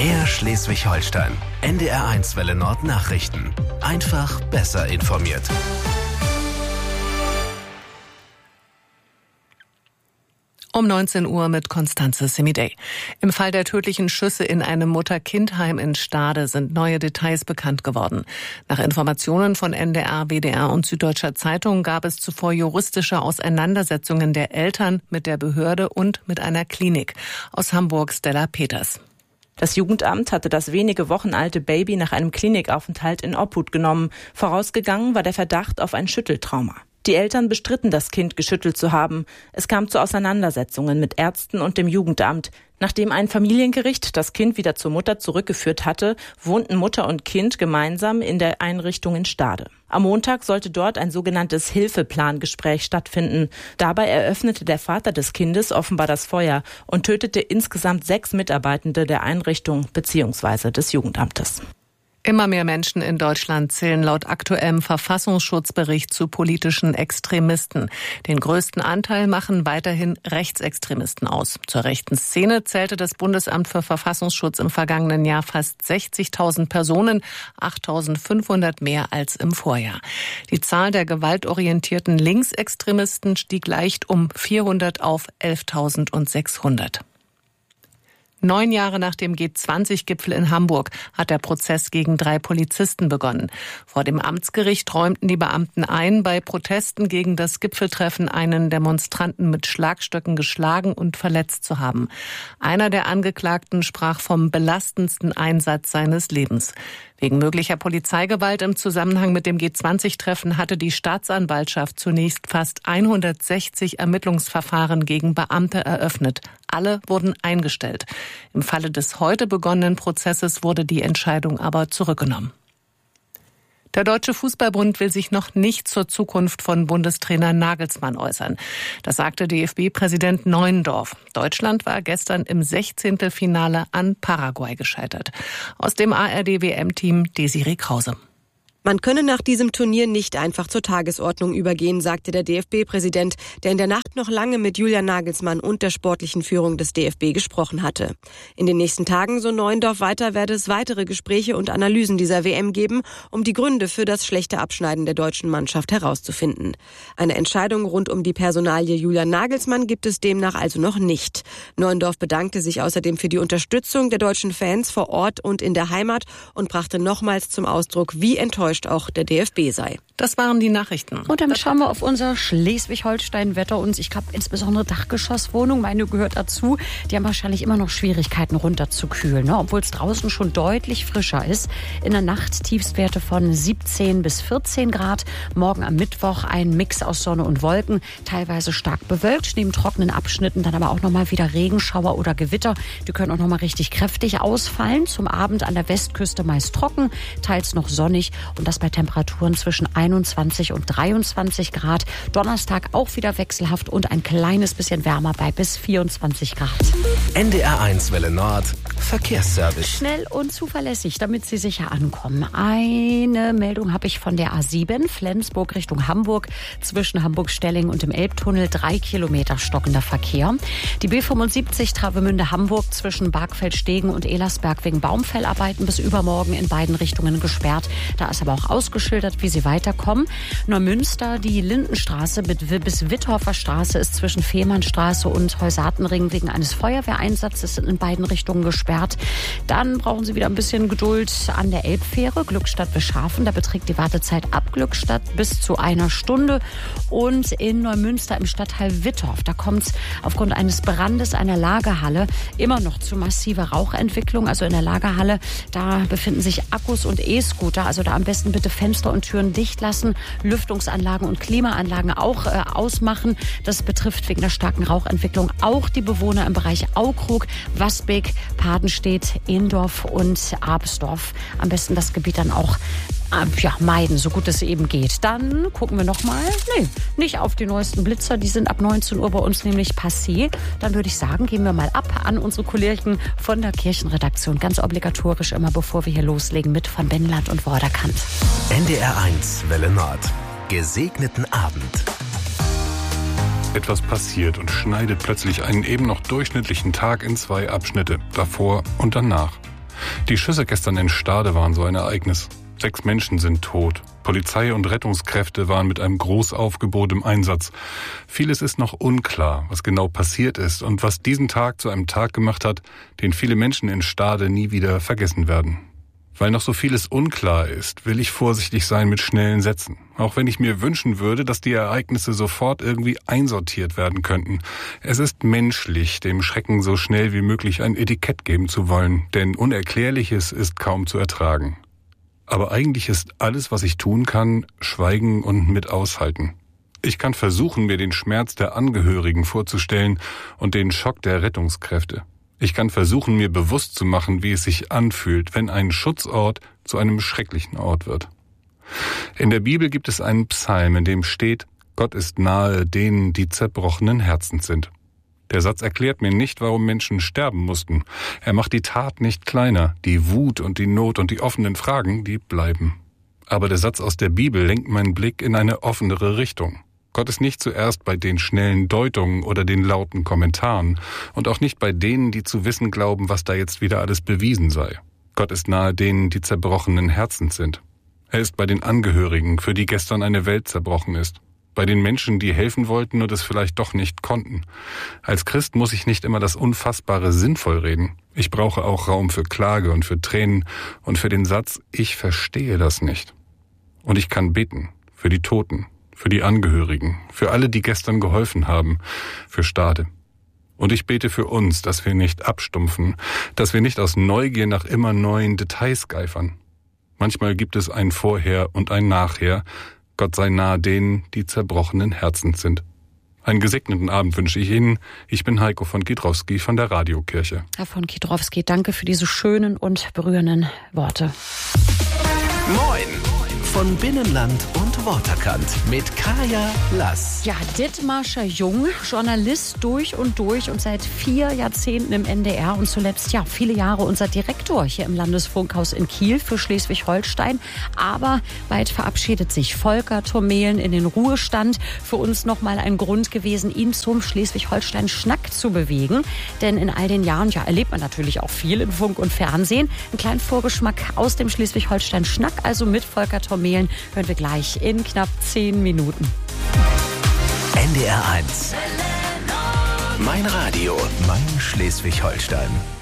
Mehr Schleswig-Holstein. NDR1 Welle Nord Nachrichten. Einfach besser informiert. Um 19 Uhr mit Constanze Semidey. Im Fall der tödlichen Schüsse in einem Mutter-Kind-Heim in Stade sind neue Details bekannt geworden. Nach Informationen von NDR, WDR und Süddeutscher Zeitung gab es zuvor juristische Auseinandersetzungen der Eltern mit der Behörde und mit einer Klinik. Aus Hamburg Stella Peters. Das Jugendamt hatte das wenige Wochen alte Baby nach einem Klinikaufenthalt in Obhut genommen. Vorausgegangen war der Verdacht auf ein Schütteltrauma. Die Eltern bestritten, das Kind geschüttelt zu haben. Es kam zu Auseinandersetzungen mit Ärzten und dem Jugendamt. Nachdem ein Familiengericht das Kind wieder zur Mutter zurückgeführt hatte, wohnten Mutter und Kind gemeinsam in der Einrichtung in Stade. Am Montag sollte dort ein sogenanntes Hilfeplangespräch stattfinden. Dabei eröffnete der Vater des Kindes offenbar das Feuer und tötete insgesamt 6 Mitarbeitende der Einrichtung bzw. des Jugendamtes. Immer mehr Menschen in Deutschland zählen laut aktuellem Verfassungsschutzbericht zu politischen Extremisten. Den größten Anteil machen weiterhin Rechtsextremisten aus. Zur rechten Szene zählte das Bundesamt für Verfassungsschutz im vergangenen Jahr fast 60.000 Personen, 8.500 mehr als im Vorjahr. Die Zahl der gewaltorientierten Linksextremisten stieg leicht um 400 auf 11.600. 9 Jahre nach dem G20-Gipfel in Hamburg hat der Prozess gegen 3 Polizisten begonnen. Vor dem Amtsgericht räumten die Beamten ein, bei Protesten gegen das Gipfeltreffen einen Demonstranten mit Schlagstöcken geschlagen und verletzt zu haben. Einer der Angeklagten sprach vom belastendsten Einsatz seines Lebens. Wegen möglicher Polizeigewalt im Zusammenhang mit dem G20-Treffen hatte die Staatsanwaltschaft zunächst fast 160 Ermittlungsverfahren gegen Beamte eröffnet. Alle wurden eingestellt. Im Falle des heute begonnenen Prozesses wurde die Entscheidung aber zurückgenommen. Der Deutsche Fußballbund will sich noch nicht zur Zukunft von Bundestrainer Nagelsmann äußern. Das sagte DFB-Präsident Neuendorf. Deutschland war gestern im 16. Finale an Paraguay gescheitert. Aus dem ARD-WM-Team Desiree Krause. Man könne nach diesem Turnier nicht einfach zur Tagesordnung übergehen, sagte der DFB-Präsident, der in der Nacht noch lange mit Julian Nagelsmann und der sportlichen Führung des DFB gesprochen hatte. In den nächsten Tagen, so Neuendorf weiter, werde es weitere Gespräche und Analysen dieser WM geben, um die Gründe für das schlechte Abschneiden der deutschen Mannschaft herauszufinden. Eine Entscheidung rund um die Personalie Julian Nagelsmann gibt es demnach also noch nicht. Neuendorf bedankte sich außerdem für die Unterstützung der deutschen Fans vor Ort und in der Heimat und brachte nochmals zum Ausdruck, wie enttäuscht auch der DFB sei. Das waren die Nachrichten. Und damit schauen wir auf unser Schleswig-Holstein-Wetter und ich glaube insbesondere Dachgeschosswohnungen, meine gehört dazu, die haben wahrscheinlich immer noch Schwierigkeiten runterzukühlen, ne? Obwohl es draußen schon deutlich frischer ist. In der Nacht Tiefstwerte von 17 bis 14 Grad. Morgen am Mittwoch ein Mix aus Sonne und Wolken, teilweise stark bewölkt, neben trockenen Abschnitten dann aber auch nochmal wieder Regenschauer oder Gewitter. Die können auch nochmal richtig kräftig ausfallen. Zum Abend an der Westküste meist trocken, teils noch sonnig und das bei Temperaturen zwischen 21 und 23 Grad. Donnerstag auch wieder wechselhaft und ein kleines bisschen wärmer bei bis 24 Grad. NDR1 Welle Nord Verkehrsservice. Schnell und zuverlässig, damit Sie sicher ankommen. Eine Meldung habe ich von der A7 Flensburg Richtung Hamburg. Zwischen Hamburg-Stelling und dem Elbtunnel 3 Kilometer stockender Verkehr. Die B75 Travemünde-Hamburg zwischen Bargfeld-Stegen und Elersberg wegen Baumfellarbeiten bis übermorgen in beiden Richtungen gesperrt. Da ist aber auch ausgeschildert, wie Sie weiterkommen. Neumünster, die Lindenstraße bis Witthoffer Straße ist zwischen Fehmarnstraße und Heusatenring wegen eines Feuerwehreinsatzes in beiden Richtungen gesperrt. Dann brauchen Sie wieder ein bisschen Geduld an der Elbfähre Glückstadt-Beschafen. Da beträgt die Wartezeit ab Glückstadt bis zu 1 Stunde. Und in Neumünster im Stadtteil Wittorf, da kommt es aufgrund eines Brandes einer Lagerhalle immer noch zu massiver Rauchentwicklung. Also in der Lagerhalle, da befinden sich Akkus und E-Scooter. Also da am besten bitte Fenster und Türen dicht lassen, Lüftungsanlagen und Klimaanlagen auch ausmachen. Das betrifft wegen der starken Rauchentwicklung auch die Bewohner im Bereich Aukrug, Wasbeck, Padenstedt, Indorf und Abesdorf. Am besten das Gebiet dann auch meiden, so gut es eben geht. Dann gucken wir nochmal, nicht auf die neuesten Blitzer, die sind ab 19 Uhr bei uns nämlich passé. Dann würde ich sagen, gehen wir mal ab an unsere Kollegen von der Kirchenredaktion. Ganz obligatorisch immer, bevor wir hier loslegen mit von Benland und Vorderkant. NDR1 Welle Nord. Gesegneten Abend. Etwas passiert und schneidet plötzlich einen eben noch durchschnittlichen Tag in 2 Abschnitte, davor und danach. Die Schüsse gestern in Stade waren so ein Ereignis. 6 Menschen sind tot. Polizei und Rettungskräfte waren mit einem Großaufgebot im Einsatz. Vieles ist noch unklar, was genau passiert ist und was diesen Tag zu einem Tag gemacht hat, den viele Menschen in Stade nie wieder vergessen werden. Weil noch so vieles unklar ist, will ich vorsichtig sein mit schnellen Sätzen. Auch wenn ich mir wünschen würde, dass die Ereignisse sofort irgendwie einsortiert werden könnten. Es ist menschlich, dem Schrecken so schnell wie möglich ein Etikett geben zu wollen, denn Unerklärliches ist kaum zu ertragen. Aber eigentlich ist alles, was ich tun kann, schweigen und mit aushalten. Ich kann versuchen, mir den Schmerz der Angehörigen vorzustellen und den Schock der Rettungskräfte. Ich kann versuchen, mir bewusst zu machen, wie es sich anfühlt, wenn ein Schutzort zu einem schrecklichen Ort wird. In der Bibel gibt es einen Psalm, in dem steht: Gott ist nahe denen, die zerbrochenen Herzens sind. Der Satz erklärt mir nicht, warum Menschen sterben mussten. Er macht die Tat nicht kleiner. Die Wut und die Not und die offenen Fragen, die bleiben. Aber der Satz aus der Bibel lenkt meinen Blick in eine offenere Richtung. Gott ist nicht zuerst bei den schnellen Deutungen oder den lauten Kommentaren und auch nicht bei denen, die zu wissen glauben, was da jetzt wieder alles bewiesen sei. Gott ist nahe denen, die zerbrochenen Herzens sind. Er ist bei den Angehörigen, für die gestern eine Welt zerbrochen ist. Bei den Menschen, die helfen wollten und es vielleicht doch nicht konnten. Als Christ muss ich nicht immer das Unfassbare sinnvoll reden. Ich brauche auch Raum für Klage und für Tränen und für den Satz: Ich verstehe das nicht. Und ich kann beten für die Toten, für die Angehörigen, für alle, die gestern geholfen haben, für Stade. Und ich bete für uns, dass wir nicht abstumpfen, dass wir nicht aus Neugier nach immer neuen Details geifern. Manchmal gibt es ein Vorher und ein Nachher. Gott sei nahe denen, die zerbrochenen Herzens sind. Einen gesegneten Abend wünsche ich Ihnen. Ich bin Heiko von Kiedrowski von der Radiokirche. Herr von Kiedrowski, danke für diese schönen und berührenden Worte. Moin von Binnenland und Waterkant mit Kaya Lass. Ja, Dithmarscher Jung, Journalist durch und seit 4 Jahrzehnten im NDR und zuletzt viele Jahre unser Direktor hier im Landesfunkhaus in Kiel für Schleswig-Holstein. Aber bald verabschiedet sich Volker Thomelen in den Ruhestand. Für uns nochmal ein Grund gewesen, ihn zum Schleswig-Holstein-Schnack zu bewegen. Denn in all den Jahren erlebt man natürlich auch viel in Funk und Fernsehen. Einen kleinen Vorgeschmack aus dem Schleswig-Holstein-Schnack, also mit Volker Thomelen, hören wir gleich in knapp 10 Minuten. NDR 1. Mein Radio, mein Schleswig-Holstein.